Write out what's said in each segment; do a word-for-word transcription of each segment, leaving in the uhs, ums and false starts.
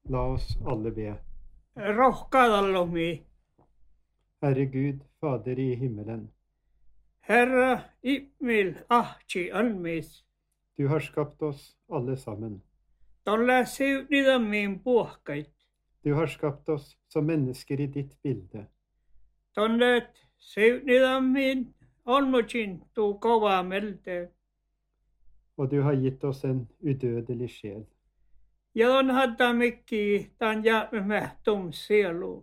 La oss alle be. Rohkaadallomi. Herre Gud, Fader i himmelen, Herra Imil ahchi almis. du har skapt oss alle sammen. Tolla siunida min puhkait. Du har skapt oss som mennesker i ditt bilde. Tonnet siunida min onnuchin tu kova melte. Og du har gitt oss en udødelig sjel. Ja ton hadda mikki tan jäämme mähtum sielu.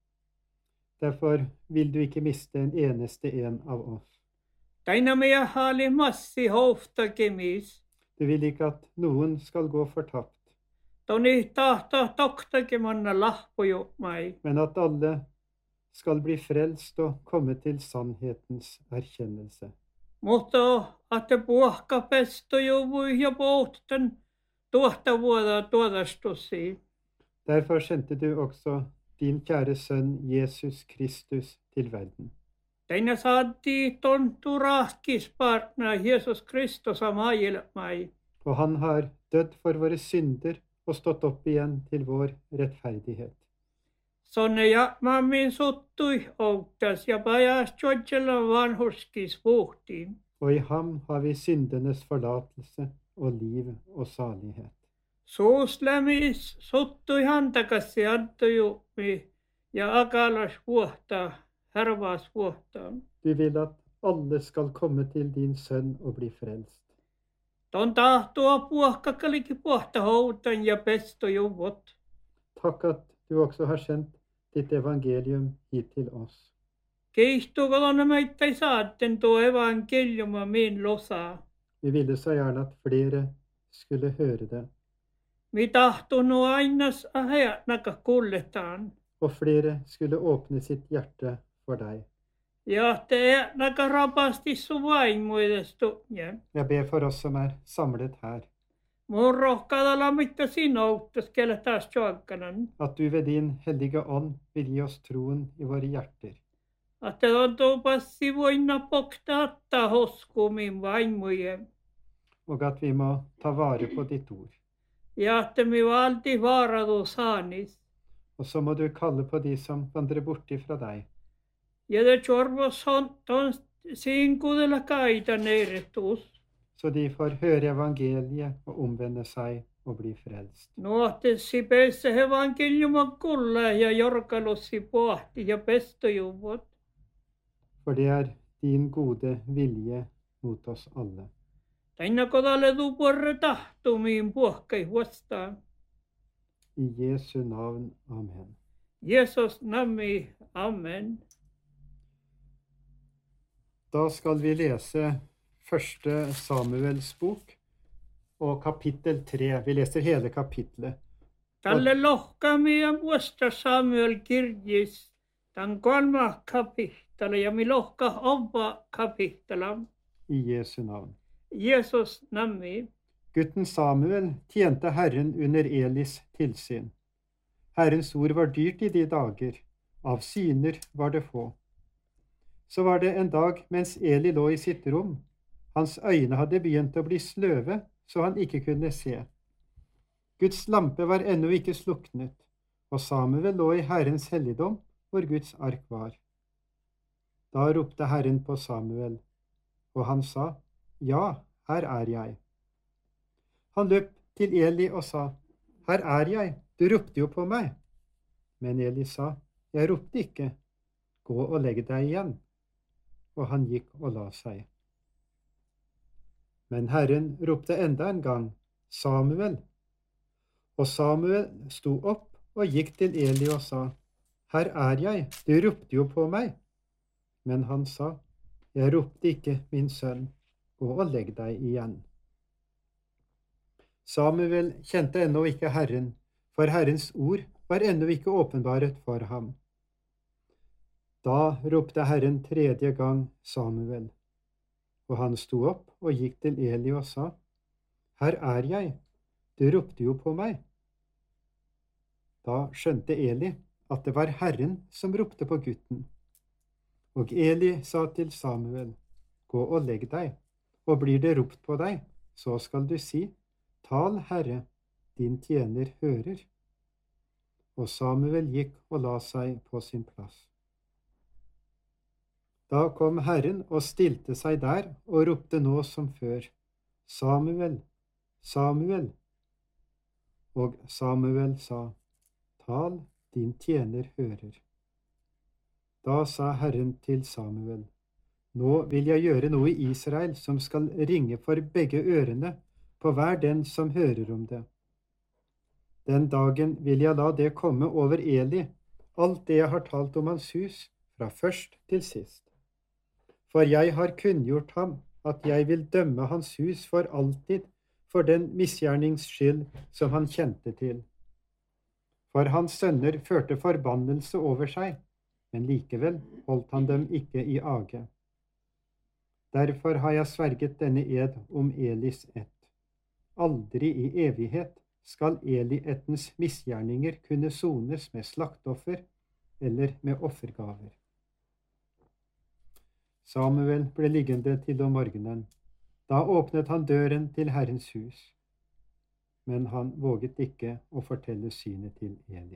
Derfor vil du ikke miste en eneste en av oss. Taina meja haali massi hofta kemis. Du vil ikke at noen skal gå fortapt, Toni tahta toktakin manna lahpuju mai. men at alle skal bli frelst og komme til sannhetens erkjennelse. Mutta että puhka pestoju ja pohtan tuohta vuoda tuodastusi. Derfor sendte du også din kjære sønn Jesus Kristus til verden. Teina saatti tontu rahkispartna Jesus Kristus amajille mai. Og han har dødd for våre synder og stått opp igjen til vår rettferdighet. Sonne ja mammin suttui outtas ja pajas tjotsella vanhuskis puhtiin. Og i ham har vi syndenes forlatelse og liv og salighet. Suuslämis suttui hantakassi antujuppi ja akalas vuohtaa, härvaas vuohtaa. Du vil at alle skal komme til din sønn og bli frelst. Ton tahtoa puohkakaliki puohta houtan ja pestojuvot. Takk at du også har sendt ditt evangelium hit til oss. Kiihtukolonna meittai saatten tuo evankeliuma min losaa. Vi ville så gjerne at flere skulle høre det, Mi tahtonut ainas aheatnaka kulletaan. og flere skulle åpne sitt hjerte for deg. Ja te eatnaka rapasti su vaimuidestu. Jeg ber for oss som er samlet her, Mun rohkaadalla mitta sinouttas kelle taas tjoakkanan. at du ved din hellige ånd vil gi oss troen i våre hjerter, Att on tuo passi voinna pokta ottaa hosku min vaimuje. og at vi må ta vare på ditt ord. Ja että mi valti vaaradu saanis. Og så må du kalle på de som vandrer borti fra deg, Ja te tjorvos on ton sinkudella kaita neiretus. så de får høre evangeliet og omvende seg og bli frelst. Nuohtessi peissä evankeliuma kulla ja jorkalussi pohti ja pestojuvot. For det er din gode vilje mot oss alle. Taina kodalle tu porre tahtumiin puhkai vastaan. I Jesu navn. Amen. Jeesus nami, amen. Da skal vi lese første Samuels bok og kapittel tre. Vi leser hele kapitlet. Tälle lohkami ja muista Samuel kirjis. Tän kolma kapittele ja mi lohka ova kapittela. I Jesu navn. Jeesus nami. Gutten Samuel tjente Herren under Elis tilsyn. Herrens ord var dyrt i de dager. Av syner var det få. Så var det en dag mens Eli lå i sitt rom. Hans øyne hadde begynt å bli sløve, så han ikke kunne se. Guds lampe var ennå ikke sluknet, og Samuel lå i Herrens helligdom, hvor Guds ark var. Da ropte Herren på Samuel, og han sa, «Ja, her er jeg.» Han løp til Eli og sa, «Her er jeg, du ropte jo på meg.» Men Eli sa, «Jeg ropte ikke, gå og legg deg igjen.» Og han gikk og la seg. Men Herren ropte enda en gang, «Samuel!» Og Samuel sto opp og gikk til Eli og sa, «Her er jeg, du ropte jo på meg.» Men han sa, «Jeg ropte ikke, min sønn, gå og legg deg igjen.» Samuel kjente ennå ikke Herren, for Herrens ord var ennå ikke åpenbaret for ham. Da ropte Herren tredje gang Samuel, og han sto opp og gikk til Eli og sa, «Her er jeg, du ropte jo på meg.» Da skjønte Eli at det var Herren som ropte på gutten. Og Eli sa til Samuel, «Gå og legg deg, og blir det ropt på deg, så skal du si, Tal, Herre, din tjener hører.» og Samuel gikk og la seg på sin plass. Da kom Herren og stilte seg der og ropte nå som før, Samuel, Samuel. Og Samuel sa, tal, din tjener hører. Da sa Herren til Samuel, nå vil jeg gjøre noe i Israel som skal ringe for begge ørene på hver den som hører om det. Den dagen vil jeg la det komme over Eli, alt det jeg har talt om hans hus, fra først til sist. For jeg har kunngjort ham at jeg vil dømme hans hus for alltid for den misgjernings skyld som han kjente til. For hans sønner førte forbannelse over seg, men likevel holdt han dem ikke i age. Derfor har jeg sverget denne ed om Elis ett. Aldri i evighet skal Eli-ettens misgjerninger kunne sones med slaktoffer eller med offergaver. Samuel ble liggende til om morgenen. Da åpnet han døren til Herrens hus, men han våget ikke å fortelle synet til Eli.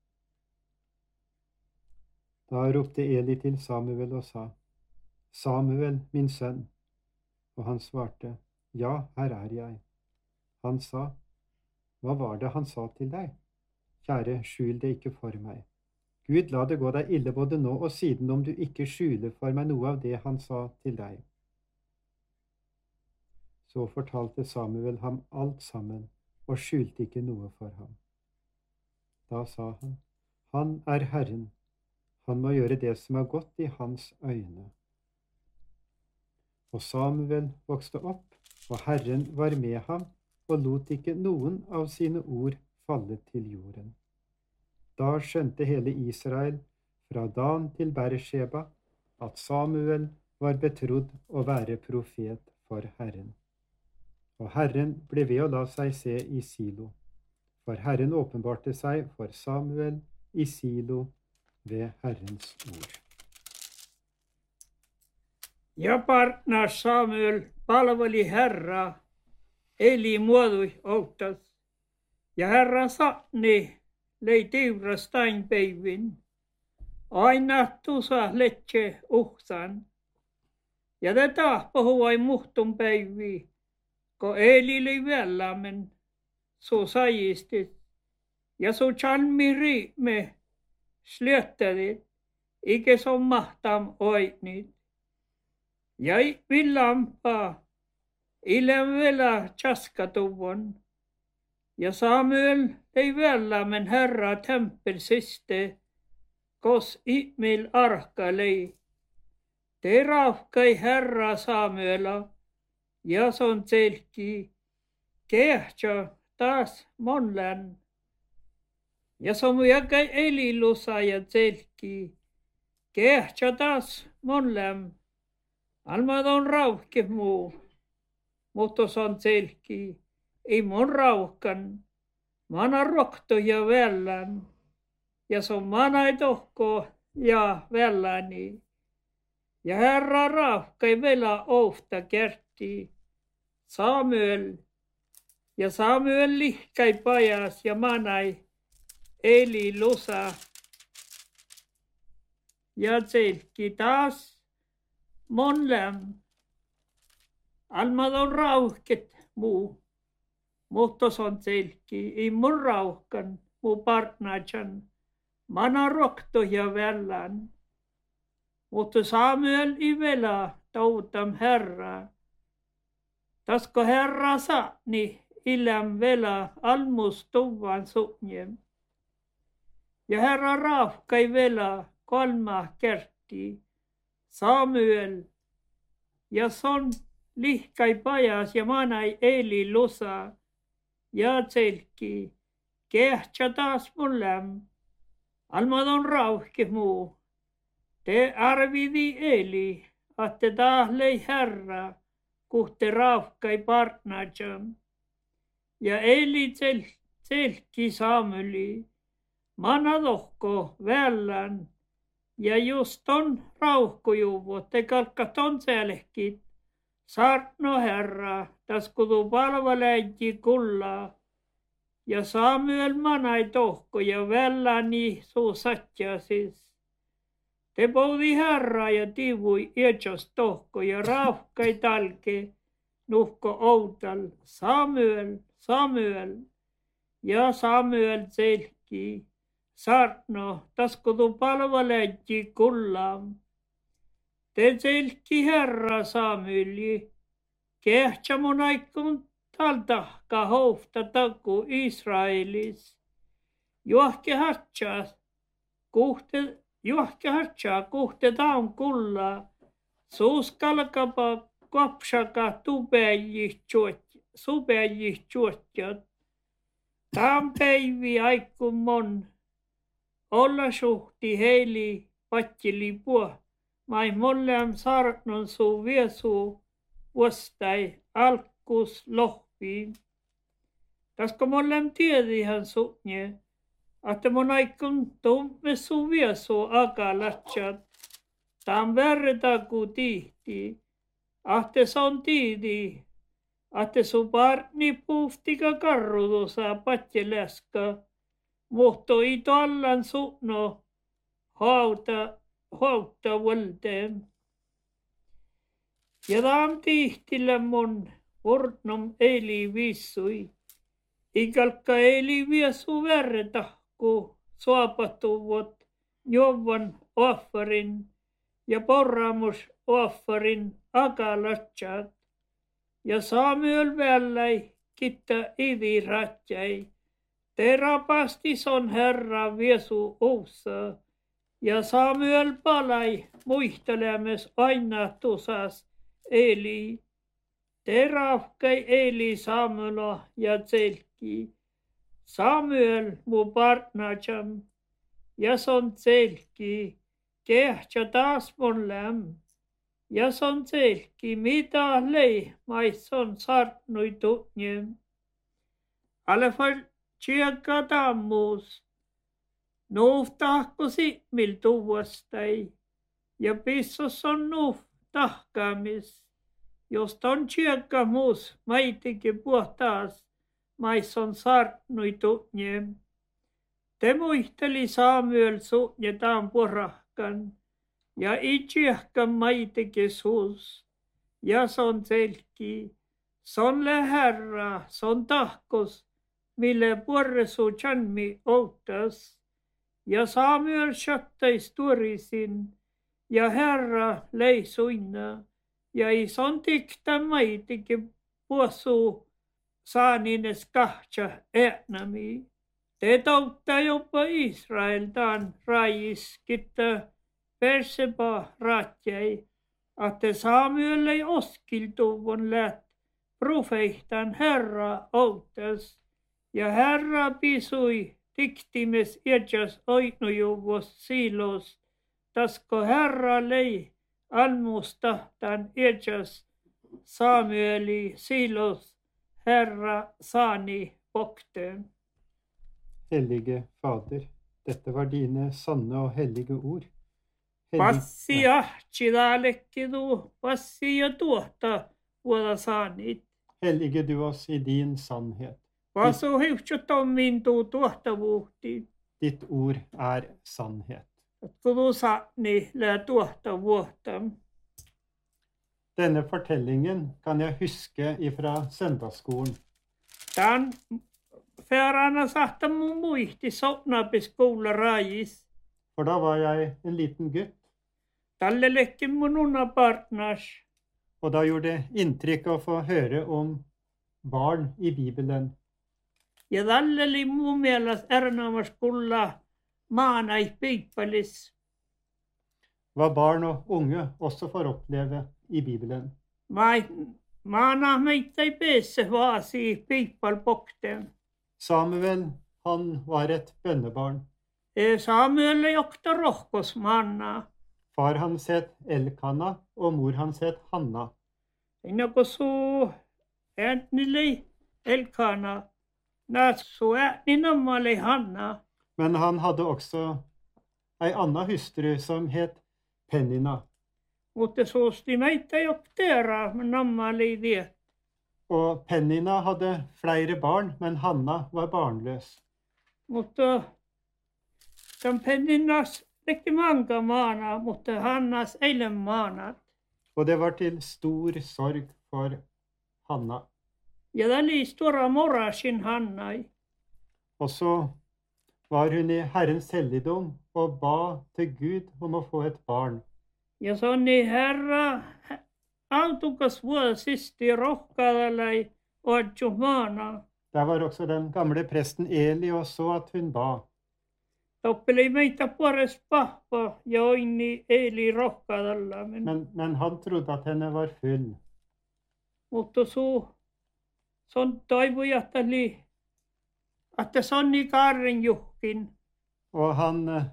Da ropte Eli til Samuel og sa, Samuel, min sønn. Og han svarte, ja, her er jeg. Han sa, hva var det han sa til deg? Kjære, skjul det ikke for meg. Gud, la det gå deg ille både nå og siden om du ikke skjuler for meg noe av det han sa til deg. Så fortalte Samuel ham alt sammen, og skjulte ikke noe for ham. Da sa han, han er Herren, han må gjøre det som er godt i hans øyne. Og Samuel vokste opp, og Herren var med ham, og lot ikke noen av sine ord falle til jorden. Da skjønte hele Israel, fra Dan til Bersheba, at Samuel var betrodd å være profet for Herren. Og Herren ble ved å la seg se i Silo, for Herren åpenbarte seg for Samuel i Silo ved Herrens ord. Ja partner Samuel palveli Herraa, eli muodui outas, ja Herra saatni lei tiurastain päivin, aina tusa letse uhsan, ja te tahpohuai muhtun päivi, ko Eli lei vällamen, so sajistit, ja so chanmi riime slöttädit, ike so mahtam oitnit. Jäi villampaa, ilän vielä tjaskatuvon, ja Samuel ei vällamen Herra temppelsiste, kos ihmil arkalei. Te raafkai Herra Samuela, ja son selki, kehtsä taas monlän. Ja somu jäkai Elilusa ja selki, kehtsä taas monlän. Almad on rauhke muu, mutta son selki, ei mun rauhkan, mana rokto ja vällän, ja son mana ei tohko ja välläni. Ja Herra rauhkai vela ofta kerti, Samuel, ja Samuel lihkai pajas ja manai Eli lusa, ja selki taas monlem. Almad on rauhket muu, mutta son selki, ei mun rauhkan muu partnatsan, mana rokto ja vällän. Mutta Samuel i vela tautam Herra, tasko Herra saani ilän vela almustuvan suunjem. Ja Herra raafkai vela kolma kerti, Samuel, ja son lihkai pajas ja manai Eli lusa, ja selki, kehtsä taas mulläm, almad on rauhke muu. Te arvidi Eli, att te taas lei Herra, kuh te raafkai partnatsan. Ja Eli sel, selki Samueli, mana lohko vällän, ja just on rauhkojuvo, te kalkat on selkit. Saarno Herra, tas kudu palvaläji kullaa, Ja Samuel manai tohko ja välläni suu satjasis. Te poudi herra ja tivui ietsos tohko ja raukkai talke nuhko outal. Samuel, Samuel. Ja Samuel selki. Sarno, tasko tu palvaletti kullam. Te selki herra Samueli. Kehtsä mun aikun taltahka houfta taku Israelis. Juohke hatsas, kuhte, juohke hatsas, kuhte taun kulla. Suus kalkapa kopsaka tupäjih juotjat. Taam päivi aikku mon. Olla suhti heili patsili puo. Mai molleam sarnon suu viesuu vuostai alkus lohviin. Tasko mollem tiedihän suunje, että mon aikun tumme suu viesuu akalatsat. Taam verta ku tihti, ahte son tiidi, ahte su parni puhtika karrutusa patjeleska. Muhto ito allan suunno hauta, hauta vuolteen. Ja taam tihtillä mun vortnom eili viissui. Ikalka eili viesu verretahku suopatuvot jovan offerin ja porramus offerin akalatsat. Ja Samuel välläi kitta iviratjai. Terapasti son herra viesu oussa. Ja Samuel palai muistelemes aina tusas Eli. Terafkai Eli Samuela ja selki. Samuel mu partnacham. Ja son selki. Kehtsä taas mun läm. Ja son selki mitä lei mais son sartnui tutnjem. Alefal tsiekka tammuus. Nuuf tahko simmil tuvastai. Ja pissos on nuuf tahkaamis. Jos on tsiekka muus maitikin puhtaas, mais on sartnui tutnjem. Te muisteli Samuel suunje taan porahkan. Ja itsiekkan maitikin suus. Ja son selki. Son le herra, son tahkos. Mille puoresu chanmi outas. Ja Samuel shattais tuorisin, ja herra lei suinna, ja ison tikta maitikin puosu saanines kahtsa äänämi. Te toutta jopa Israeltaan rajis kitta perseba ratjai, että Samuel ei oskiltuvon läht profeihtan herra outas. Ja herra pisui tiktimes iätsäs oinujuvos siilos, tasko herra lei almustahtan iätsäs Samueli siilos herra saani pokten. Hellige Fader, dette var dine sanne og hellige ord. Passi ahchidalekkidu, passi ja tuota vuoda saanit. Hellige du oss i din sannhet. Vasu hiutsut on mintuu tuohtavuhtiin. Ditt ord er sannhet. Kudu saani lää tuohtavuhtam. Denne fortellingen kan jeg huske ifra søndagsskolen. Tän färana sahta mun muisti sopnapiskoula rajis. For da var jeg en liten gutt, Tälle lekki mun unna partners. og da gjorde det inntrykk å få høre om barn i Bibelen. Ja tälle oli mun mielestä erinomaiskulla maanai piippalis. Hva barn og unge også får oppleve i Bibelen. Mai maana meitä ei pääse vaasi piippalpokteen. Samuel, han var et bønnebarn. Samuel ei okta rohkos manna. Far hans het Elkana, og mor hans het Hanna. Inna kun suu äänili Elkana, nää suu ääni nammali Hanna. Men han hadde også ei anna hustru som het Pennina. Mutta suusti meitä ei okteera nammali viet. Og Pennina hadde flere barn, men Hanna var barnløs. Mutta tämän Penninas teki mange maana, mutta Hannas eilen maanat. Og det var til stor sorg for Hanna. Ja det oli stora morasin Hannai. Og så var hun i Herrens helligdom og ba til Gud om å få et barn. Ja sonni Herra autukas vuosisti rohkaadalai oadju maana. Der var også den gamle presten Eli og så at hun ba. Toppeli meitä puores pahpa ja oini Eli rohkaadalla. Men, men han trodde at henne var full. Mutta su son toivojatteli, että sonni Karin juhkin. Og han eh,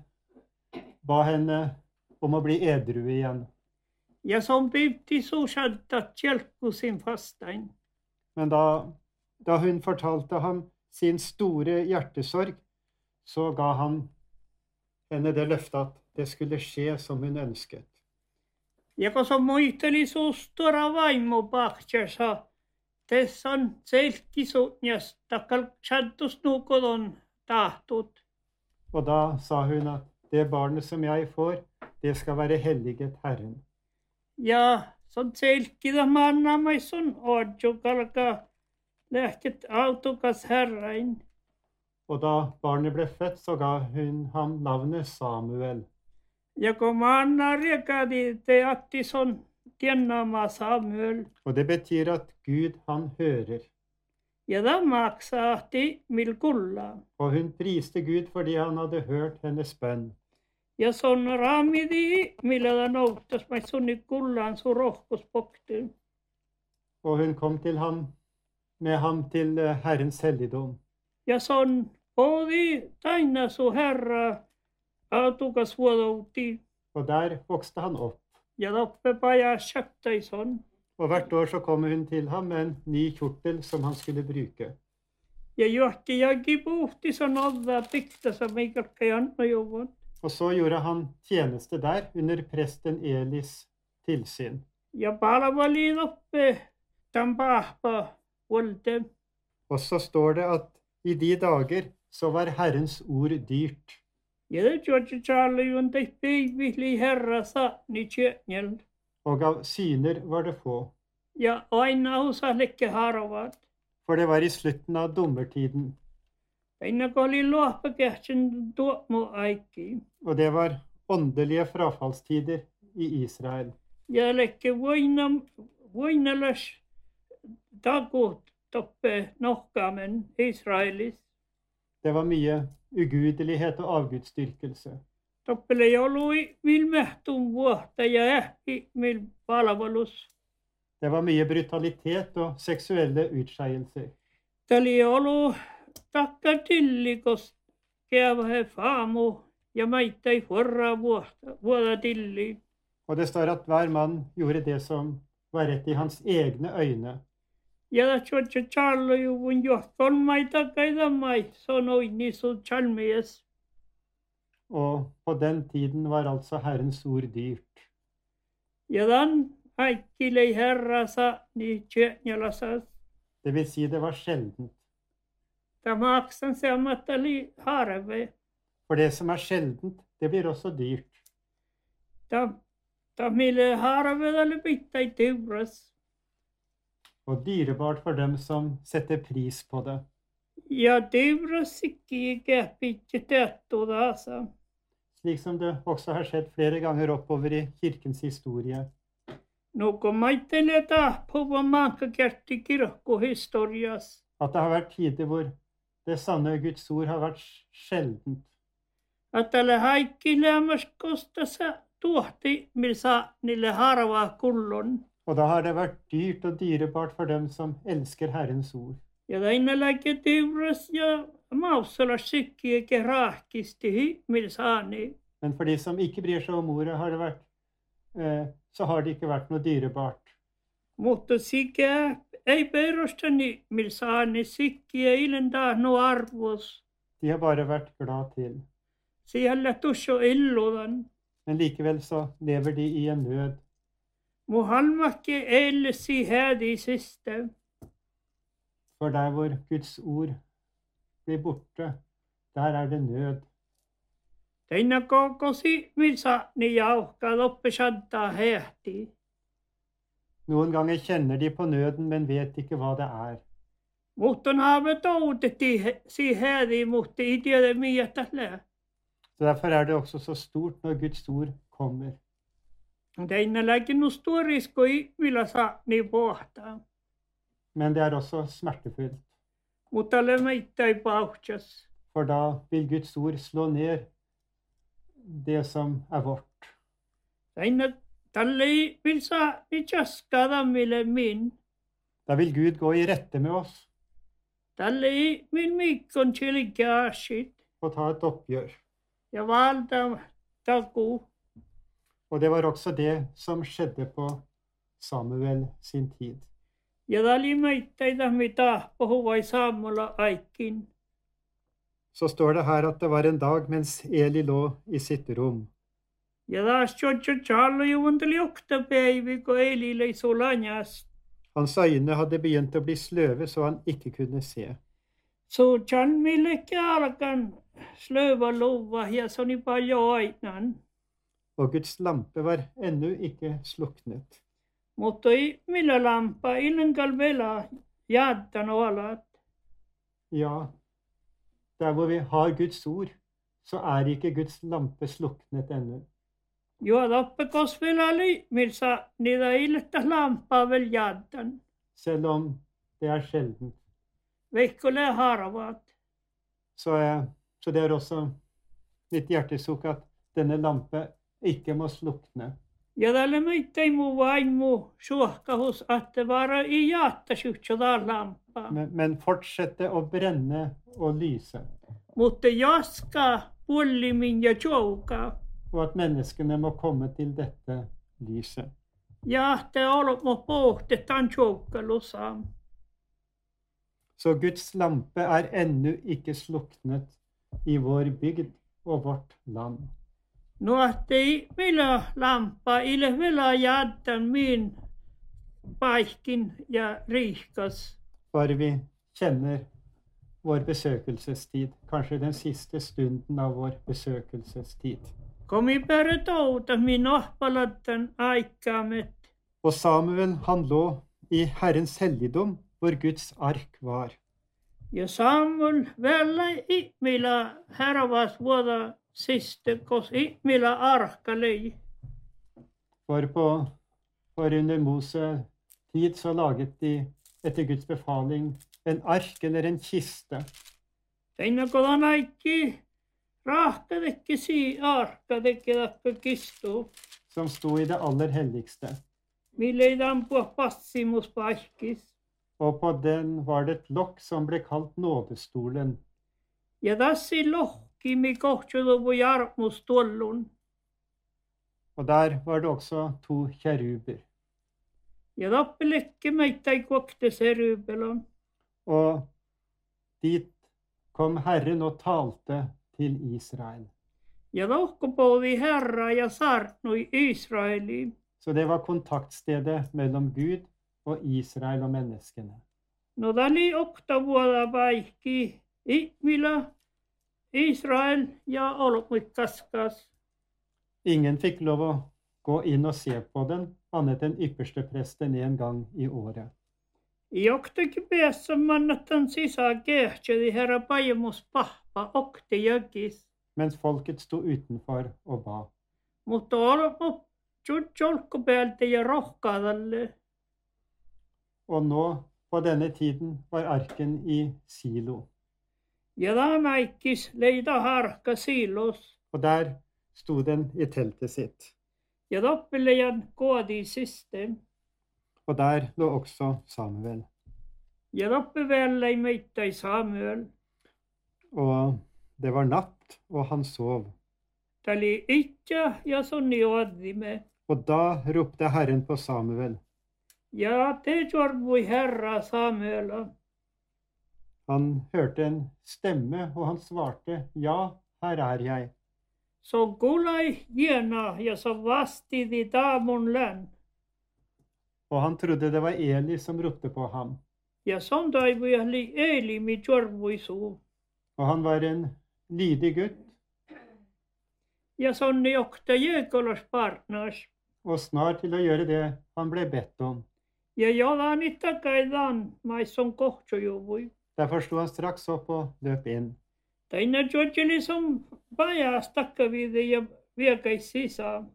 ba henne om å bli edru igjen. Ja som pyytti suusadta tjelkkusin vastain. Men da, da hun fortalte ham sin store hjertesorg, så ga han henne det løftet at det skulle skje som hun ønsket. Ja kun se muisteli suustora vaimo pahtjassa, tässä on selkkisutjas takkal sattus nukodon tahtut. Og da sa hun at det barnet som jeg får, det skal være helliget Herren. Ja son selkkida mannamaisun oadju kalka lähket autokas herrain. Og da barnet ble født, så ga hun ham navnet Samuel. Ja kun manna riekadi te atti son tiennama Samuel. Og det betyr at Gud, han hører. Ja da maksahti mil kulla. Og hun priste Gud fordi han hadde hørt hennes bønn. Ja son raamidi, millä da nouttas mai sunni kullaan su rohkospokti. Og hun kom til ham, med ham til eh, Herrens helligdom. Ja son podi taina su herra autukas vuodouti. Og der vokste han opp. Ja toppe paja shaktai son. Og hvert år så kom hun til ham med en ny kjortel som han skulle bruke. Ja juokki jagi puhti son odda piktasa meikalka janna juvon. Og så gjorde han tjeneste der under presten Elis tilsyn. Ja palvali toppe tämän pahpa volte. Og så står det at i de dager så var Herrens ord dyrt. Ja det juokki tjallajun tei peivihli herra saani tjennjel. Og av syner var det få. Ja aina osallekke harvat. For det var i slutten av dommertiden. Aina kun oli luohpakähtsen tuomo aikki. Og det var åndelige frafallstider i Israel. Ja lekke voinalas takut toppe nohkamen Israelis. Det var mye ugudelighet og avgudsdyrkelse. Toppele ei ollut mil mähtun vuotta ja ähki mil palvelus. Det var mye brutalitet og seksuelle utskeielser. Tämä oli ollut takka tillikos käyvä faamu ja meitä ei forra vuotta, vuoda tilli. Og det står at hver mann gjorde det som var rett i hans egne øyne. Ja da tjotja tjallajuvun johton mai takaida mai, sanoi nisu tjalmies. Og på den tiden var altså Herrens ord dyrt. Ja dan aikkilei herrasa ni tjennjalasas. Det vil si det var sjeldent. Ta maksan se ammattali harve. For det som er sjeldent, det blir også dyrt. Ta, ta mille harvedale pittai teuras. Og dyrebart for dem som setter pris på det. Ja teuras sikki käpitje teattu taasa. Slik som det også har skjedd flere ganger oppover i kirkens historie. No kun maittele tahpuva maakka kerti kirkkohistorias. At det har vært tider hvor det sanne Guds ord har vært sjeldent. At tälle haikki lämmäs kostassa tuohti milsa niille harvaa kullon. Og da har det vært dyrt og dyrebart for dem som elsker Herrens ord. Ja taina läke teuras ja maussalas sikki eikä raahkisti milsaani. Men for de som ikke bryr seg om ordet, har det vært, eh, så har det ikke vært noe dyrebart. Mutta sikä ei perustani milsaani sikki eilen tahno arvos. De har bare vært glad til. Siellä tusho illudan. Men likevel så lever de i en nød. Muhalmakke ellesi hädi siste. For der hvor Guds ord blir borte, der er det nød. Teina kokosi misa ni jauhka loppesanta hehti. Noen ganger kjenner de på nøden, men vet ikke hva det er. Mutta on haave touteti si hedi, mutta ei tiedä mietä lää. Så derfor er det også så stort når Guds ord kommer. Teina läkinus tuoriskoi millä saa niin pohtaa. Men det er også smertefullt. Mutta le meitä ei pauhtas. For da vil Guds ord slå ned det som er vårt. Teina tälle ei vil saa ni jaskada mille min. Da vil Gud gå i rette med oss Tälle ei min mikkon chilikäsit. og ta et oppgjør. Ja valta taku. Og det var også det som skjedde på Samuel sin tid. Ja tali meitä ei tahmita puhuvai saamulla aikin. Så står det her at det var en dag mens Eli lå i sitt rom. Ja taas Giorgio Giallo juonteli oktapäivi, kun Eli lei sulanjas. Hans øyne hadde begynt å bli sløve, så han ikke kunne se. So Jan millekin alkan slöva luva ja se oli paljon ainan. Og Guds lampe var ennå ikke sluknet. Mutta ei millä lampa ilmenkal vielä jäätän alat. Ja, der hvor vi har Guds ord, så er ikke Guds lampe sluknet ennå. Jo tappekos vielä liimilsa niitä illettä lampaa vielä jäätän. Selv om det er sjeldent. Veikkolee harvat. Så, eh, så det er også mitt hjertesukk at denne lampe ikke må slukne. Ja tälle meitä ei muu vaimu suohkahus, että vara ei jäättä syhtsota lampaa. Men, men fortsette å brenne og lyse. Mutta jaska pullimin ja jouka. Og at menneskene må komme til dette lyset. Ja te olemme pohtetaan joukkalusaan. Så Guds lampe er ennå ikke sluknet i vår bygd og vårt land. No ei millä lampa ile vielä jäätän min paikkin ja riikas. Bare vi kjenner vår besøkelsestid, kanskje den siste stunden av vår besøkelsestid. Komi pere touta min ohpalatten aikaamet. Og Samuel, han lå i Herrens helligdom, hvor Guds ark var. Ja Samuel vielä ihmillä hervas vuoda siste, kos ihmillä arka lei. For, på, for under Moses tid så laget de etter Guds befaling en ark eller en kiste. Teina kodan aikki rahkadekki si arkadekki takka kistu. Som sto i det aller helligste. Mille ei tampua passimus paikkis. Og på den var det et lokk som ble kalt nådestolen. Ja tassi lohki mi kohtsutuvu jarmus tuollun. Og der var det også to kjeruber. Ja tappelekki meitä ei kokte serybelon. Og dit kom Herren og talte til Israel. Ja lohkopoudi Herra ja sarnui Israeliin. Så det var kontaktstedet mellom Gud og Israel og menneskene. No tali okta vuoda paikki ihmillä Israel ja olmuit kaskas. Ingen fikk lov å gå inn og se på den, annet enn ypperstepresten en gang i året. I oktakin päässä mannatan sisään kehtsedi Herra pajemus pahpa okti jäkis. Mens folket sto utenfor og ba. Mutta olmu tjolko päältä ja rohkaadalle. Og nå, på denne tiden, var arken i Silo. Ja taanaikis leida harka silos. Og der sto den i teltet sitt. Ja toppelejan koodi system. Og der lå også Samuel. Ja toppeväellä ei meitä ei Samuel. Og det var natt, og han sov. Tali itja ja sonni oadimme. Og da ropte Herren på Samuel. Ja te jorvui Herra Samuela. Han hørte en stemme, og han svarte, ja, her er jeg. Så gulai jena ja så vastidi taamun län. Og han trodde det var Eli som ropte på ham. Ja sondaivuja li Eeli mi jorvuisu. Og han var en lydig gutt, Ja sonni jokta jøkolas partners. og snar til å gjøre det han ble bedt om. Ja jodani takaidan maison kohtsujuvui. Derfor sto han straks opp og løp inn. Taina jojeli som vajas takkavide ja viekais sisään.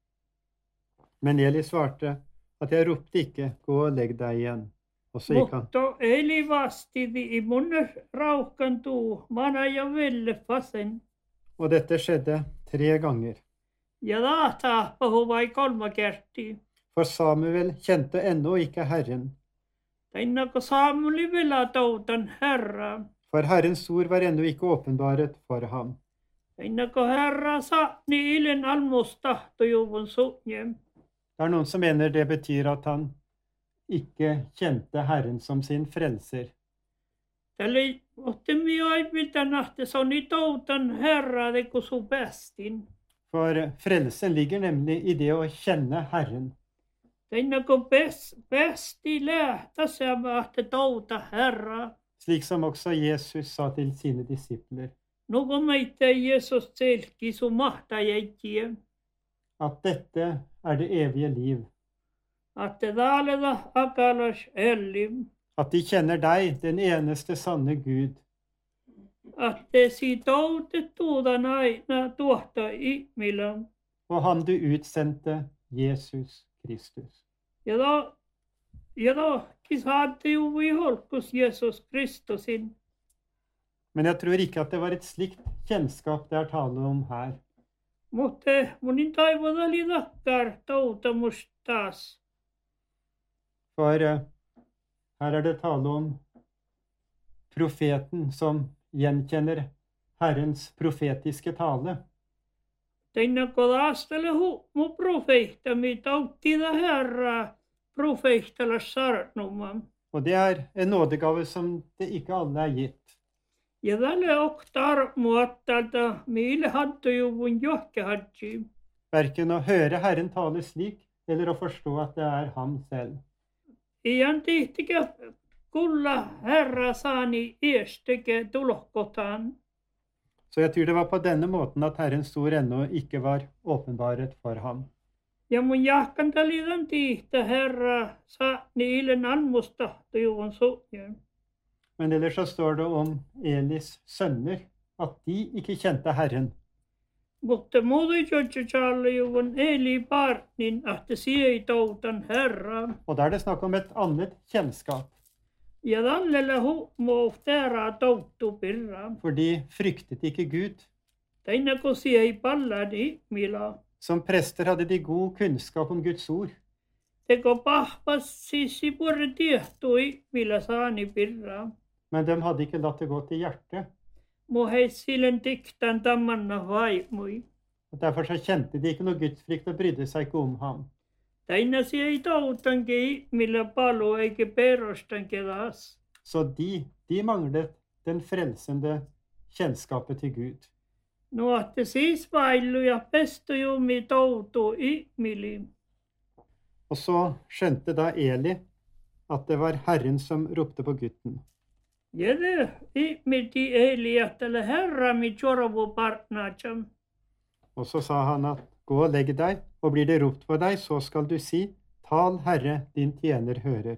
Men Eli svarte at jeg ropte ikke, gå og legg deg igjen. Og så gikk han. Mutta Eeli vastidi i munne rauhkantuu mana ja velle fasen. Og dette skjedde tre ganger. Ja daata pahuvai kolma kerti. For Samuel kjente ennå ikke Herren, Tainako Saamuli vela toutan Herra. for Herrens ord var ennå ikke åpenbaret for ham. Tainako Herra saani ilen almustahtojuvun sunnjem. Det er noen som mener det betyr at han ikke kjente Herren som sin frelser. Tälle ottemi aipitan ahte soni toutan Herra de kusu pestin. For frelsen ligger nemlig i det å kjenne Herren. Tainako pes, pesti lähtä sama ahte touta Herra. Slik som også Jesus sa til sine disipler, Nuko meitä Jeesus selki su mahtajäjiä. at dette er det evige liv, Ahte daaleda akalas ellim. at de kjenner deg, den eneste sanne Gud, Ahte si toutet tuudan aina tuohta ihmilän. og ham du utsendte, Jesus Kristus. Ja da, ja da kisaatte juvui holkus Jeesus Kristusin. Men jeg tror ikke at det var et slikt kjennskap det er tale om her. Mutta munin taivoda oli takkar touta must taas. For eh, her er det tale om profeten som gjenkjenner Herrens profetiske tale. Teinnako taastele humu profehtami tauttida Herra profehtala sarnuman. Og det er en nådegave som det ikke alle er gitt. Ja tälle oktar muattalta miille hattojuvun johkehadji. Verken å høre Herren tale slik, eller å forstå at det er ham selv. Ian tihtikä kulla Herra saani iesteke tulohkotaan. Så jeg tror det var på denne måten at Herrens ord ennå ikke var åpenbaret for ham. Ja mun jahkantalidan tihtä Herra saani ilen almustahtojuvun sunnjem. Men ellers så står det om Elis sønner, at de ikke kjente Herren. Mutta muuta jojjajallajuvun Eli partnin ahte siei toutan Herra. Og da er det snakk om et annet kjennskap, Ja tallella humu uftera touttu pirra. for de fryktet ikke Gud. Teinako siei palladi mila. Som prester hadde de god kunnskap om Guds ord, Teko pahpas sissi purre tiehtui mila saani pirra. men de hadde ikke latt det gå til hjertet. Mu heissilen tiktan tammanna vaimui. Og derfor så kjente de ikke noe gudsfrykt og brydde seg ikke om ham. Taina siei toutanke mila palu eikä perostanke taas. Så de, de manglet den frelsende kjennskapet til Gud. Nuotte siis vaillu ja pestojumi toutu ihmili. Og så skjønte da Eli at det var Herren som ropte på gutten. Jede ihmiti Eli ahtele Herra mi jorvu partnaacham. Og så sa han at gå og legg deg, og blir det ropt på deg, så skal du si, tal Herre, din tjener hører.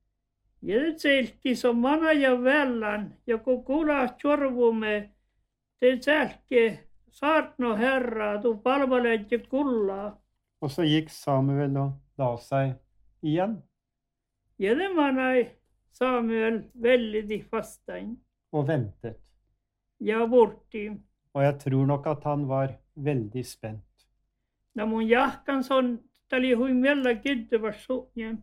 Jede selki som mana ja vellan, joku kula jorvume, te selke saartno Herra, tu palvelet ja kulla. Og så gikk Samuel og la seg igjen, Jede manai Samuel vellidi fastain og ventet. ja vurti. Og jeg tror nok at han var veldig spent. Na mun jahkan son tali hui mella kidduva sunnjem.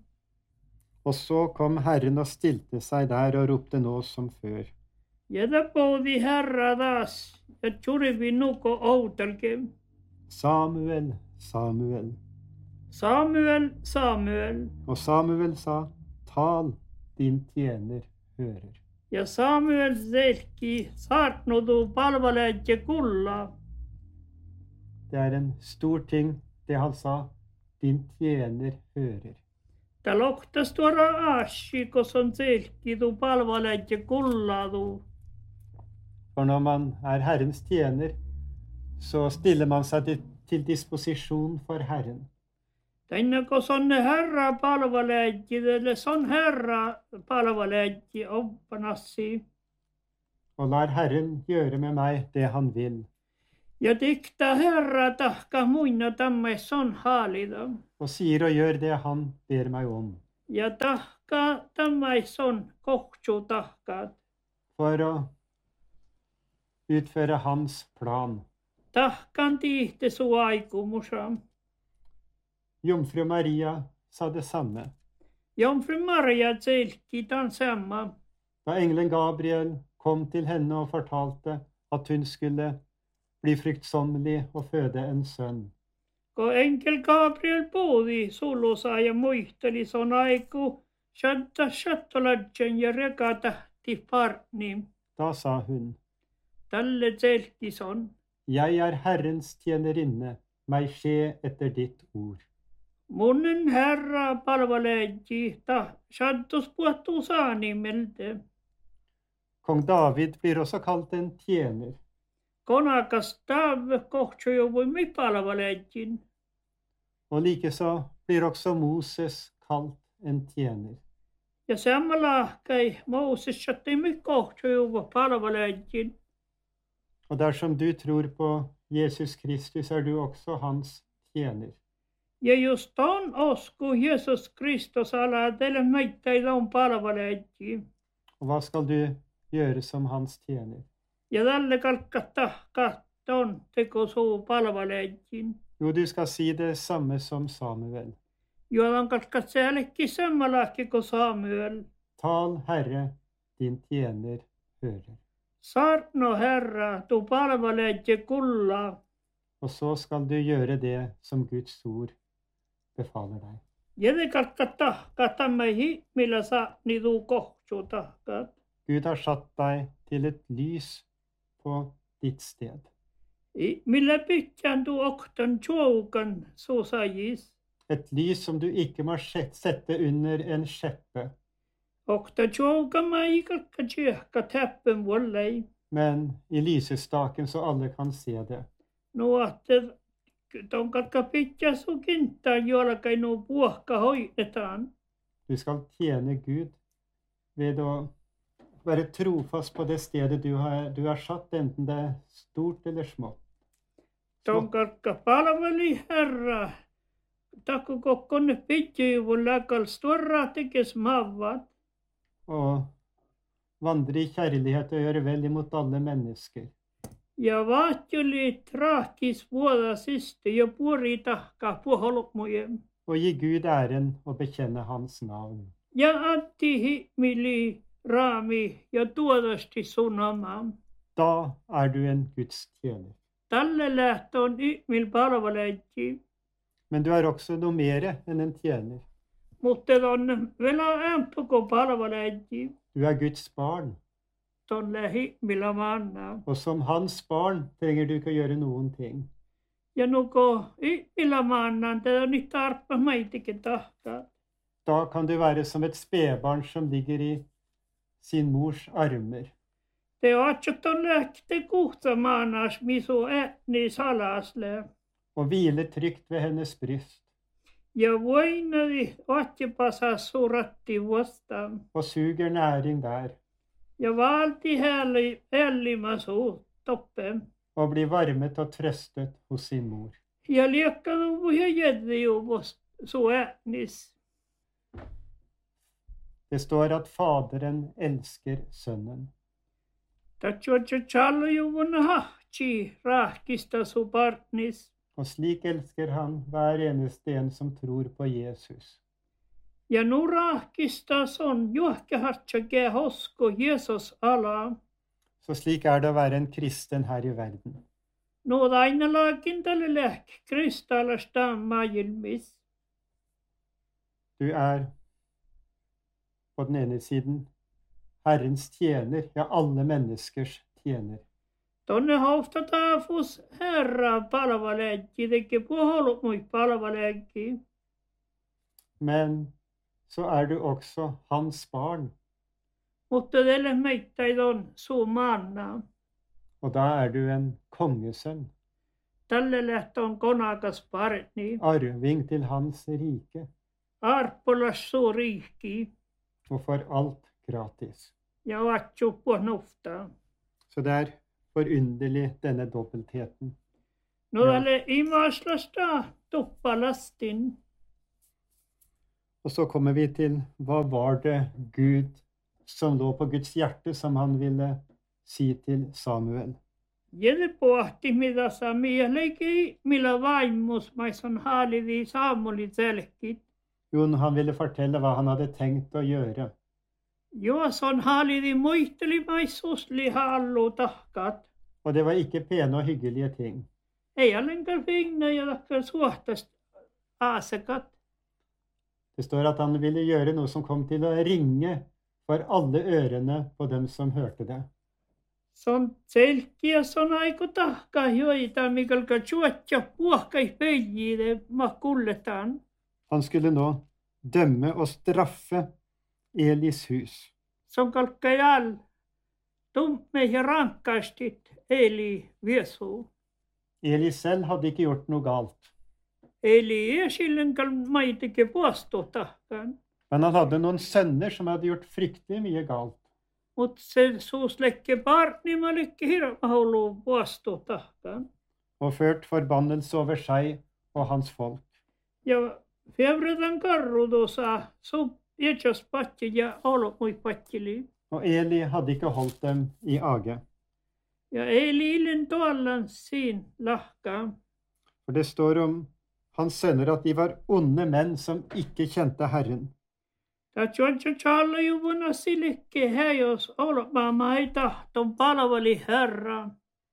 Og så kom Herren og stilte seg der og ropte nå som før. Jede poudi Herra taas, ja tjurivi nuko outalke. Samuel, Samuel. Samuel, Samuel. Og Samuel sa, tal, din tjener hører. Ja Samuel selki saartnudu palvelet ja kulla. Det er en stor ting, det han sa, din tjener hører. Ta lohtas tuoda ashi, kun on selki, du palvelet ja kulladu. For når man er Herrens tjener, så stiller man seg til, til disposisjon for Herren. Tänne kun on herra palvelet, eller son herra palvelet oppanassi. Og lar Herren gjøre med meg det han vil. Ja dikta herra tahka muina tamme son haalida. Og sier og gjør det han ber meg om. Ja tahka tamme son kohtsu tahkat. For å utføre hans plan. Tahkan tihte su aikumusam. Jomfru Maria sa det samme. Jomfru Maria selki den samme. Da engelen Gabriel kom til henne og fortalte at hun skulle bli fruktsommelig og føde en sønn. Kun enkel Gabriel puhui sulussa ja muisteli son aiku, shadda shattoladjen ja rekatahti parni. Da sa hun, Tälle selki son. jeg er Herrens tjenerinne, meg skje etter ditt ord. Munnen herra palveleji ta shadtus puhtuu saanimeltä. Kong David blir også kalt en tjener. Konakas taave kohtsujuvui mi palvelejin. Og likeså blir også Moses kalt en tjener. Ja samalla kai Moses shatti mi kohtsujuvu palvelejin. Og dersom du tror på Jesus Kristus, er du også hans tjener. Ja just on osku Jesus Kristus ala teille meitä ei on palvelejin. Og hva skal du gjøre som hans tjener? Ja tälle kalkkata katton teko suu palvelejin. Jo, du skal si det samme som Samuel. Juolan kalkkat säälekki sammalahki kuin Samuel. Tal, Herre, din tjener hører. Sarno herra, tu palveleje kulla. Og så skal du gjøre det som Guds ord befaler deg. Jede kalkkat tahkat tamme himillä sa nidu kohtsu tahkat. Gud har satt deg til et lys på ditt sted. I millä pitkään tu oktan tjoukan susajis. Et lys som du ikke må sette under en skjeppe, Okta tjoukan ma i kalkka tjehka täppen vollei. men i lysestaken så alle kan se det. No ahte ton kalkka pitkä su kinttaan juolakai nu puohka hoidetaan. Du skal tjene Gud ved å være trofast på det stedet du har, du har satt, enten det er stort eller smått. Ton kalkka palveli herra. Takku kokkonne pitjyvun läkal storra tekes mavat. Og vandre i kjærlighet og gjøre vel imot alle mennesker. Ja vaatjuli traakis vuoda siste ja puori tahka puholmujem. Og gi Gud æren og bekjenne hans navn. Ja antti himili raami ja tuodasti sunamam. Da er du en Guds tjener. Tälle lähtöön ihmil palveleji. Men du er også noe mer enn en tjener. Mutta on vielä ämpöko palveleji. Du er Guds barn. Tonne himila manna. Og som hans barn trenger du ikke å gjøre noen ting. Ja nuko ihmila mannan, te on nyt tarppa meitikin tahkaa. Da kan du være som et spedbarn som ligger i sin mors armer. Te otsot on lähte kuhtamaanaas misu äni salasle. Og hvile trygt ved hennes bryst. Ja voinadi otsipasa suratti vastaan. Og suger næring der. Ja valti helli, hellimasu toppe. Og blir varmet og trøstet hos sin mor. Ja liekkadu ja jeddiuvos su änis. Det står at Faderen elsker sønnen. Tatsuotsa chalujuvun hahti rahkista su partnis. Og slik elsker han hver eneste en som tror på Jesus. Ja nu rahkista son juhkehartsa kehosko Jesus ala. Så slik er det å være en kristen her i verden. No aina laakin tälle lähk kristallastaan maailmis. Du er på den ene siden Herrens tjener, ja, alle menneskers tjener. Tonne hofta taafus herra palveleji, teke puholuk mui palveleji. Men så er du også hans barn, Mutta tälle meittäid on suu maanna. og da er du en kongesønn, Tälle läht on konakas partni. arving til hans rike, Arpolas suu riihki. og får alt gratis. Ja vatsu puhnufta. Så det er forunderlig, denne dobbeltheten. No Ja. tälle imaslasta tuppalastin. Og så kommer vi til, hva var det Gud som lå på Guds hjerte, som han ville si til Samuel? Jede pohti mitä saa mieleki, millä vaimus maison haalidi saamuli selkit. Jo, han ville fortelle hva han hadde tenkt å gjøre. Juoson haalidi muisteli maissusli hallu tahkat. Og det var ikke pene og hyggelige ting. Ei allenkaan finna ja takkar suohtast aasekat. Det står at han ville gjøre noe som kom til å ringe for alle ørene på dem som hørte det. Son selkiä son aiku tahkaa joita, mikalka juotja puhkai pöijide ma kulletaan. Han skulle nå dømme og straffe Elis hus. Son kalkkai all tumme ja rankkaistit eli viesu. Eli selv hadde ikke gjort noe galt, Eli esillenkal maitike puostu tahkaan. men han hadde noen sønner som hadde gjort fryktelig mye galt. Mut se suuslekke partni ma lekke hirmaulu puostu tahkaan. Og ført forbannelse over seg og hans folk. Ja fevretan karrudosa sub etjas patti ja olo mui pattili. Og Eli hadde ikke holdt dem i age. Ja eli illen tuollan siin lahka. For det står om hans sønner at de var onde menn som ikke kjente Herren. Ta tjoncha challa juvuna silekke häjos olo mamma ei tahton palavali herra.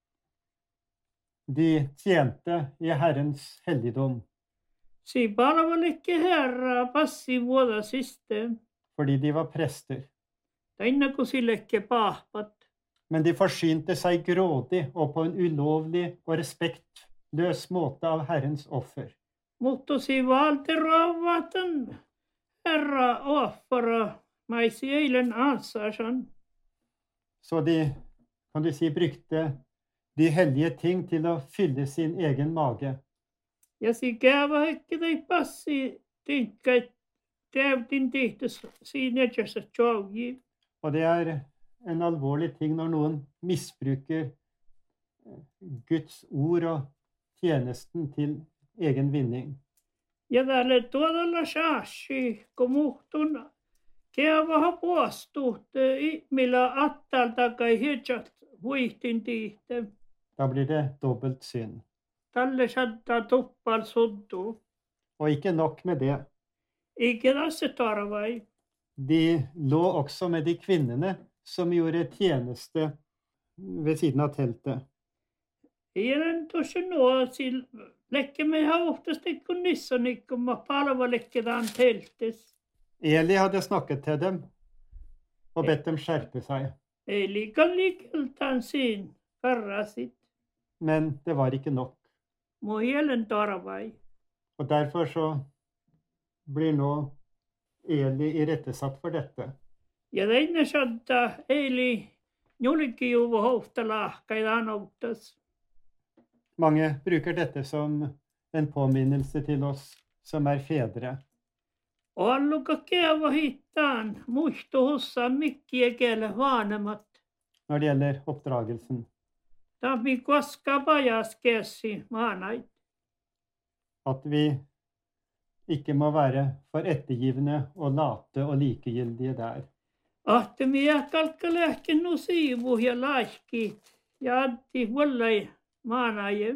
De tjente i Herrens helligdom, Si palavalikke herra passi vuoda siste. fordi de var prester. Ta inna ku silekke pahpat. Men de forsynte seg grådig og på en ulovlig og respektløs måte av Herrens offer. Mutta si valti ravatan herra offara maisi eilen ansasan. Så de, kan du si, brukte de hellige ting til å fylle sin egen mage. Ja si käyvä hekki tai passi tinkkai täytin tihtes siinä etsässä tjouji. Og det er en alvorlig ting når noen misbruker Guds ord og tjenesten til egen vinning. Ja tälle tuolla saassi, kun muhtun käyvä puostut millä attalta kai hietsat vuihtin tihte. Da blir det dobbelt synd. Tälle saattaa tuppal suddu. Og ikke nok med det. Ikke tässä tarvai. De lå også med de kvinnene som gjorde tjeneste ved siden av teltet. Ielen tuossa nuosil. Lekke me hauhtasti kun nissonik, kun ma palvalekkedaan teltes. Eli hadde snakket til dem og bedt dem skjerpe seg. Eli kallikeltaan siin karrasit. Men det var ikke nok. Mu hielen tarvai. Og derfor så blir nå Eli irettesatt for dette. Ja teine saattaa Eli julikin juvu houhtalahkaidaan outtas. Mange bruker dette som en påminnelse til oss som er fedre. Alluka käyvä hittaan muistu hussa mikkiä kiele vanemat. Når det gjelder oppdragelsen. Tammi koska pajas kessi maanait. At vi ikke må være for ettergivende og late og likegyldige der. Ahte mie kalkkalehki nu siivu ja laihki ja antti huollai maanaje.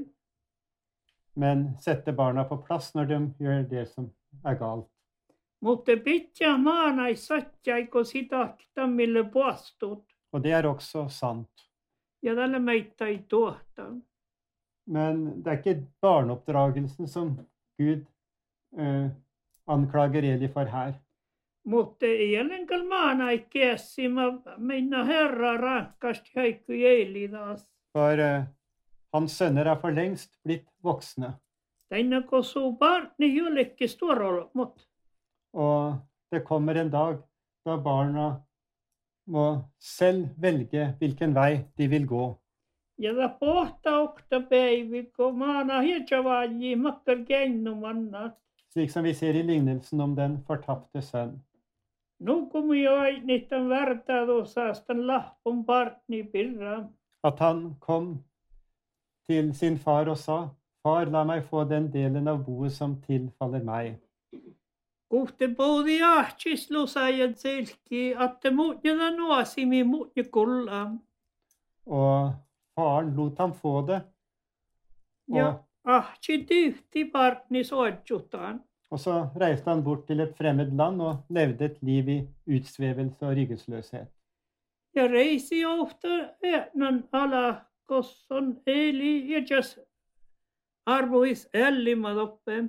Men sette barna på plass når de gjør det som er galt. Mutta pitkä maanai satjaiko sitä tammille puastut. Og det er også sant. Ja tälle meitä ei tuohta. Men det er ikke barneoppdragelsen som Gud eh, anklager Eli for her. Mutta ei ollenkaan maanai kessi, mä minna herra rankasti heikku jeili taas. For eh, hans sønner er for lengst blitt voksne. Tänne kun suu partni jollekin stuorolla, mutta Og det kommer en dag da barna må selv velge hvilken vei de vil gå. Ja da pohta okta päivi, kun maana hietsavaji makkar kennumannat. Slik som vi ser i lignelsen om den fortapte sønn. Nu kommer jag niiden värtaadusastan lahpun partni pirra. At han kom til sin far og sa, far, la meg få den delen av boet som tilfaller meg. Kuhte poudi ahtislusajat selki, atte muutjata nuasimi muutja kulla. Og faren lot ham få det. Og, Ja ahti tyhti partni soitjutaan. og så reiste han bort til et fremmed land og levde et liv i utsvevelse og ryggesløshet. Ja reisi ofta äänän ala, kosson eli jätsäs arvois ällimmat oppe.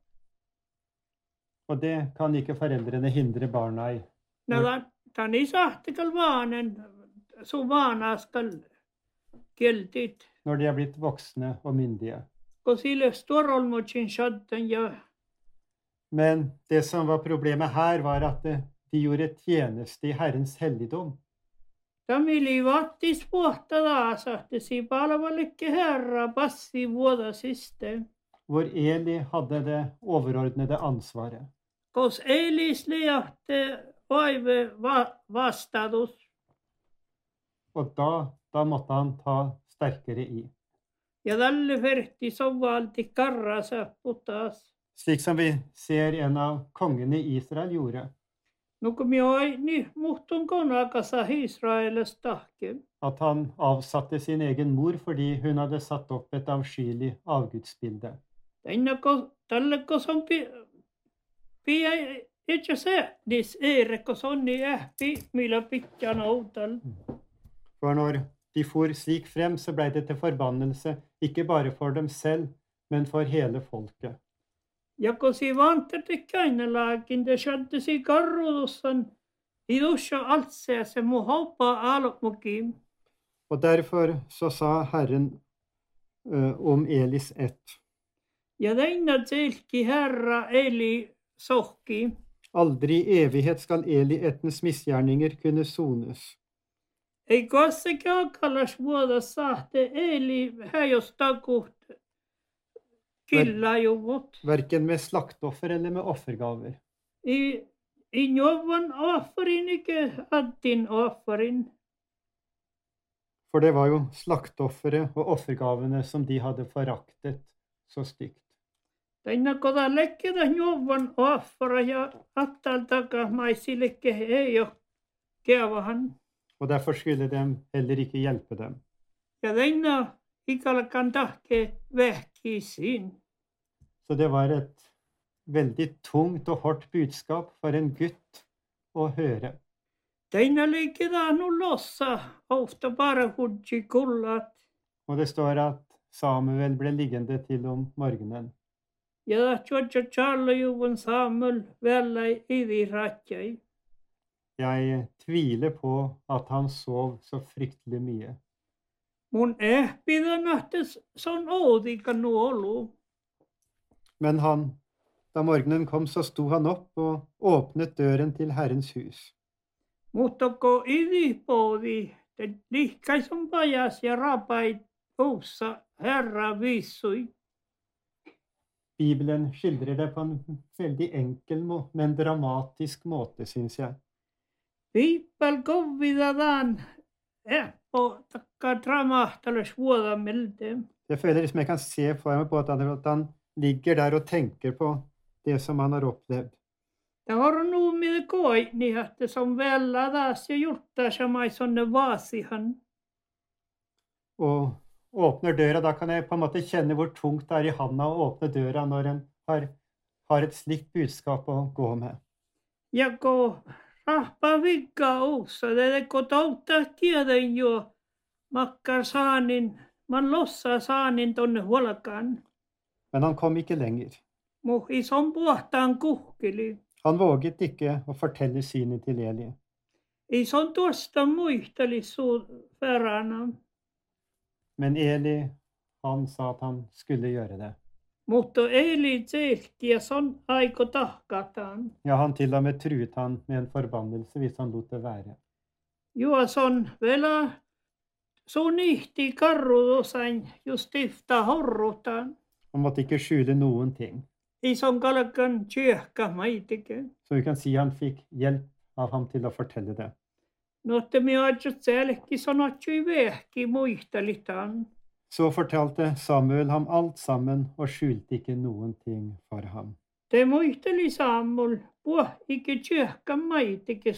Og det kan ikke foreldrene hindre barna i. Nada, tani sahtikal vaanen, su vaanaskal kieltit. Når de er blitt voksne og myndige. Kun sille storolmotsin shadden ja Men det som var problemet her, var at de gjorde tjeneste i Herrens helligdom. tamili vaattis puhta taasahtesi palvalikke herra passi vuoda siste. Hvor Eli hadde det overordnede ansvaret. Kos Elis liahte vaive va vastatus. Og da, da måtte han ta sterkere i. Ja tälle ferti sovalti karrasa putas. Slik som vi ser en av kongene i Israel gjorde. Nukum joi ni muhtun konakasa Israeles tahke. At han avsatte sin egen mor fordi hun hadde satt opp et avskyelig avgudsbilde. Tänne tälle koson pi pia itse se dis ere kosonni ähpi millä pitjan outal. For når de for slik frem, så ble det til forbannelse, ikke bare for dem selv, men for hele folket. Ja kun si vanterte käinelaakin te shaddesi karrudussan idussa altse se mu hoppa almukim. Og derfor så sa Herren uh, om Elis ett. Ja tänne selki herra Eli sohki. Aldri i evighet skal Eli ettens misgjerninger kunne sones. Ei kossekaan kallas vuoda sahte Eli häjos takuht killajuvut. Verken med slaktoffer eller med offergaver. I, i njovan offerin ikke addin offerin. For det var jo slaktofferet og offergavene som de hadde foraktet så stygt. Tänne kota lekkeda njovan offera ja attal taka maisillekke ei ole keavahan. Og derfor skulle de heller ikke hjelpe dem. Ja tänne ikalkan tahke vähki sin. Så det var et veldig tungt og hardt budskap for en gutt å høre. Tänne lekkeda nu lossa ofta bara hudji kullat. Og det står at Samuel ble liggende til om morgenen. Ja tjotja tjallajuvun Samuel vällai idi ratjai. Jeg tviler på at han sov så fryktelig mye. Mun ehpida nähtes son oudika nuolu. Men han, da morgenen kom, så sto han opp og åpnet døren til Herrens hus. Mutta ko idipoodi, te lihkaisun pajas ja rapai uussa herra vissui. Bibelen skildrer det på en veldig enkel, men dramatisk måte, synes jeg. Viippal kovvidataan ehpo takka dramahtalas vuodamilde. Jeg føler liksom jeg kan se for meg på at han, at han ligger der og tenker på det som han har opplevd. Det har nu med koini, että som vällä taas ja juttaa samai sonne vaasihan. Og åpner døra, da kan jeg på en måte kjenne hvor tungt det er i handa å åpne døra når en har, har et slikt budskap å gå med. Ja ko rahpa vigga uussa, det ko touttaa tiedän jo makkar saanin, man lossa saanin tonne huolkaan. Men han kom ikke lenger. Mu ison puhtaan kuhkili. Han våget ikke å fortelle synet til Eli. Ison tuosta muisteli suu verana. Men Eli, han sa at han skulle gjøre det. Mutta Eli selkiä son aiko tahkataan. Ja, han til og med truet han med en forbannelse hvis han lot det være. Juo son vielä sun ihti karruusain just tifta horrutaan. Han måtte ikke skjule noen ting. Ison kalkan tjehka maitike. Så vi kan si han fikk hjelp av ham til å fortelle det. Notte mi ajut selki sanotjui vehki muistelitaan. Så fortalte Samuel ham alt sammen og skjulte ikke noen ting for ham. Te muisteli saamul puh ikke tjehka maitike